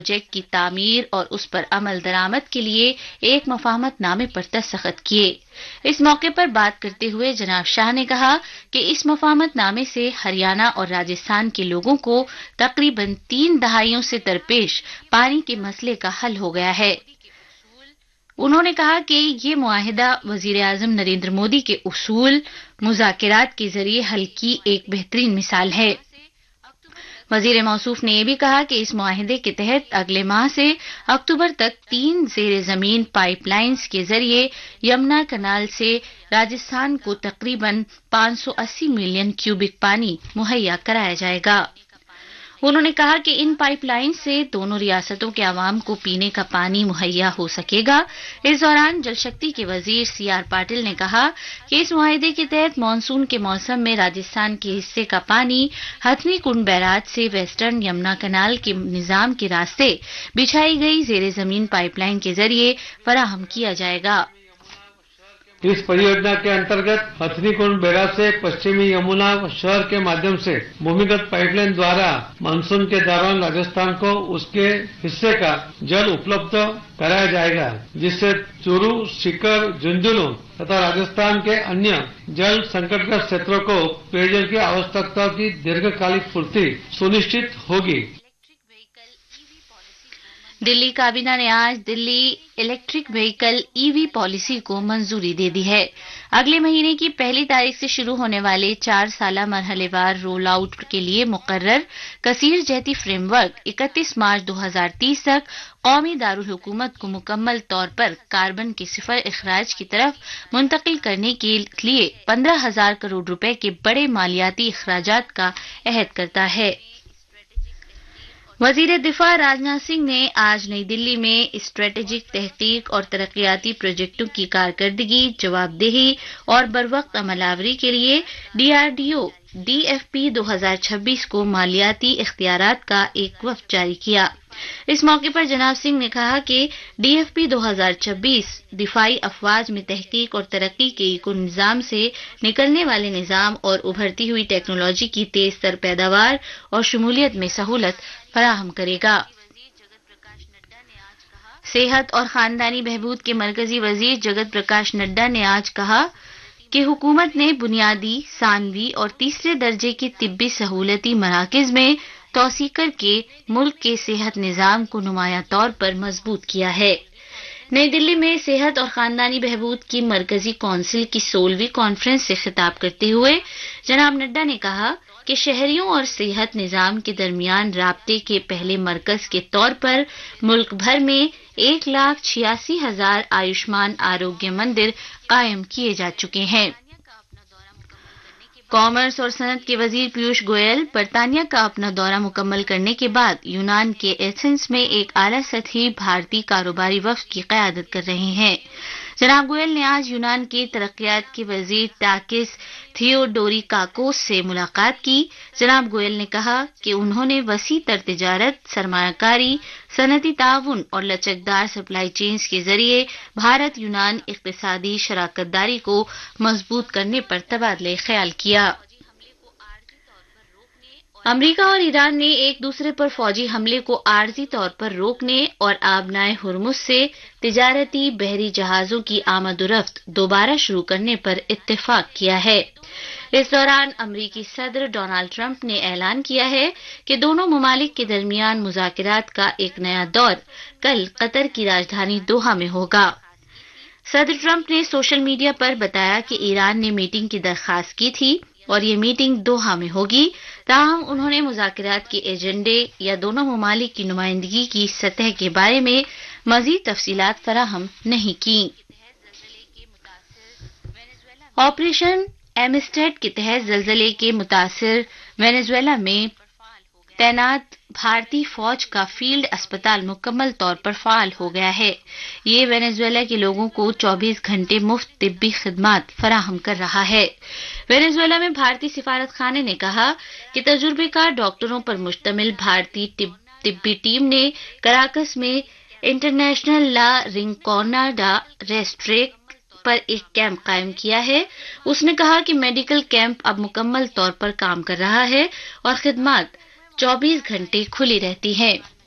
Project کی تعمیر اور اس پر عمل درآمد کے لیے ایک مفاہمت نامے پر دستخط کیے۔ اس موقع پر بات کرتے ہوئے جناب شاہ نے کہا کہ اس مفاہمت نامے سے ہریانہ اور راجستھان کے لوگوں کو تقریباً 3 دہائیوں سے درپیش پانی کے مسئلے کا حل ہو گیا ہے۔ انہوں نے کہا کہ یہ معاہدہ وزیر اعظم نریندر مودی کے اصول مذاکرات کے ذریعے حل کی ایک بہترین مثال ہے۔ وزیر موصوف نے یہ بھی کہا کہ اس معاہدے کے تحت اگلے ماہ سے اکتوبر تک 3 زیر زمین پائپ لائنز کے ذریعے یمنا کنال سے راجستھان کو تقریباً 580 ملین کیوبک پانی مہیا کرایا جائے گا۔ انہوں نے کہا کہ ان پائپ لائن سے دونوں ریاستوں کے عوام کو پینے کا پانی مہیا ہو سکے گا۔ اس دوران جل شکتی کے وزیر سی آر پاٹل نے کہا کہ اس معاہدے کے تحت مانسون کے موسم میں راجستھان کے حصے کا پانی ہتھنی کنڈ بیراج سے ویسٹرن یمنا کنال کے نظام کے راستے بچھائی گئی زیر زمین پائپ لائن کے ذریعے فراہم کیا جائے گا۔ اس پریوجنا کے انترگت ہتھنی کنڈ بیراج سے پشچمی یمنا شہر کے مادھیم سے بھومیگت پائپ لائن دوارا مانسون کے دوران راجستھان کو اس کے حصے کا جل اپلبدھ کرایا جائے گا، جس سے چورو، سیکر، جھنجھنو تथा راجستھان کے अन्य جل سنکٹگرست علاقوں کو پیयجل کی آوشکتا کی دیرگھکالک پورتی سنشچت ہوگی۔ دلی کابینہ نے آج دلی الیکٹرک وہیکل ای وی پالیسی کو منظوری دے دی ہے۔ اگلے مہینے کی 1 تاریخ سے شروع ہونے والے 4 سالہ مرحلے وار رول آؤٹ کے لیے مقرر کثیر جہتی فریم ورک 31 مارچ 2030 تک قومی دارالحکومت کو مکمل طور پر کاربن کے صفر اخراج کی طرف منتقل کرنے کے لیے 15,000 کروڑ روپے کے بڑے مالیاتی اخراجات کا عہد کرتا ہے۔ وزیر دفاع راجناتھ سنگھ نے آج نئی دلی میں اسٹریٹجک تحقیق اور ترقیاتی پروجیکٹوں کی کارکردگی، جواب دہی اور بروقت عمل آوری کے لیے DRDO DFP 2026 کو مالیاتی اختیارات کا ایک وفد جاری کیا۔ اس موقع پر جناب سنگھ نے کہا کہ DFP 2026 دفاعی افواج میں تحقیق اور ترقی کے ایک نظام سے نکلنے والے نظام اور ابھرتی ہوئی ٹیکنالوجی کی تیز تر پیداوار اور شمولیت میں سہولت فراہم کرے گا۔ صحت اور خاندانی بہبود کے مرکزی وزیر جگت پرکاش نڈا نے آج کہا کہ حکومت نے بنیادی، ثانوی اور تیسرے درجے کے طبی سہولتی مراکز میں توسیع کر کے ملک کے صحت نظام کو نمایاں طور پر مضبوط کیا ہے۔ نئی دلی میں صحت اور خاندانی بہبود کی مرکزی کونسل کی 16ویں کانفرنس سے خطاب کرتے ہوئے جناب نڈا نے کہا کہ شہریوں اور صحت نظام کے درمیان رابطے کے پہلے مرکز کے طور پر ملک بھر میں 1,86,000 آیوشمان آروگیہ مندر قائم کیے جا چکے ہیں۔ کامرس اور صنعت کے وزیر پیوش گوئل برطانیہ کا اپنا دورہ مکمل کرنے کے بعد یونان کے ایتھنز میں ایک اعلیٰ سطحی بھارتی کاروباری وفد کی قیادت کر رہے ہیں۔ جناب گوئل نے آج یونان کے ترقیات کے وزیر ٹاکس تھیوڈوریکاکوس سے ملاقات کی۔ جناب گوئل نے کہا کہ انہوں نے وسیع تر تجارت، سرمایہ کاری، صنعتی تعاون اور لچکدار سپلائی چینز کے ذریعے بھارت یونان اقتصادی شراکت داری کو مضبوط کرنے پر تبادلہ خیال کیا۔ امریکہ اور ایران نے ایک دوسرے پر فوجی حملے کو عارضی طور پر روکنے اور آبنائے ہرمز سے تجارتی بحری جہازوں کی آمد و رفت دوبارہ شروع کرنے پر اتفاق کیا ہے۔ اس دوران امریکی صدر ڈونلڈ ٹرمپ نے اعلان کیا ہے کہ دونوں ممالک کے درمیان مذاکرات کا ایک نیا دور کل قطر کی راجدھانی دوحہ میں ہوگا۔ صدر ٹرمپ نے سوشل میڈیا پر بتایا کہ ایران نے میٹنگ کی درخواست کی تھی اور یہ میٹنگ دوحہ میں ہوگی، تاہم انہوں نے مذاکرات کے ایجنڈے یا دونوں ممالک کی نمائندگی کی سطح کے بارے میں مزید تفصیلات فراہم نہیں کیں۔ آپریشن ایمسٹیڈ کے تحت زلزلے کے متاثر وینزویلا میں تعینات بھارتی فوج کا فیلڈ اسپتال مکمل طور پر فعال ہو گیا ہے۔ یہ وینزویلا کے لوگوں کو 24 گھنٹے مفت طبی خدمات فراہم کر رہا ہے۔ وینزویلا میں بھارتی سفارت خانے نے کہا کہ تجربے کار ڈاکٹروں پر مشتمل بھارتی طبی ٹیم نے کراکس میں انٹرنیشنل لا رنکونا ڈا ریسٹریک پر ایک کیمپ قائم کیا ہے۔ اس نے کہا کہ میڈیکل کیمپ اب مکمل طور پر کام کر رہا ہے اور خدمات 24 گھنٹے کھلی رہتی ہیں۔